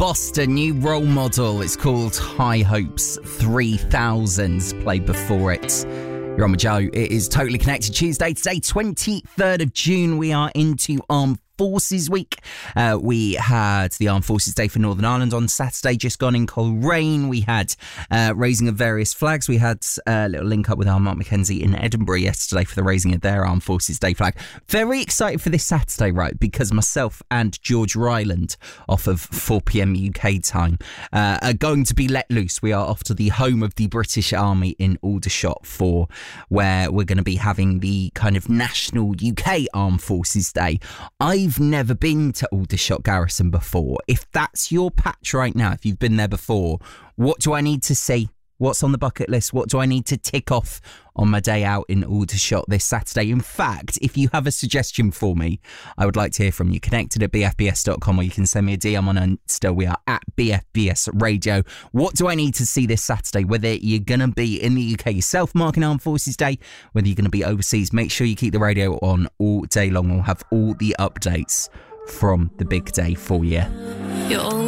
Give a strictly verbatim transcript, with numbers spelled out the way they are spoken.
Boston, new role model. It's called High Hopes three thousand. Played before it. You're on with Joe. It is Totally Connected Tuesday. Today, twenty-third of June. We are into Armed Forces Week. Uh, we had the Armed Forces Day for Northern Ireland on Saturday, just gone in Coleraine. We had uh, raising of various flags. We had a little link up with our Mark Mackenzie in Edinburgh yesterday for the raising of their Armed Forces Day flag. Very excited for this Saturday, right? Because myself and George Ryland, off of four p.m. U K time, uh, are going to be let loose. We are off to the home of the British Army in Aldershot for where we're going to be having the kind of national U K Armed Forces Day. I I've never been to Aldershot Garrison before. If that's your patch right now, if you've been there before, what do I need to see? What's on the bucket list? What do I need to tick off on my day out in Aldershot this Saturday? In fact, if you have a suggestion for me, I would like to hear from you. Connected at b f b s dot com, or you can send me a D M on Insta. We are at B F B S Radio. What do I need to see this Saturday? Whether you're going to be in the U K yourself marking Armed Forces Day, whether you're going to be overseas, make sure you keep the radio on all day long. We'll have all the updates from the big day for you. You're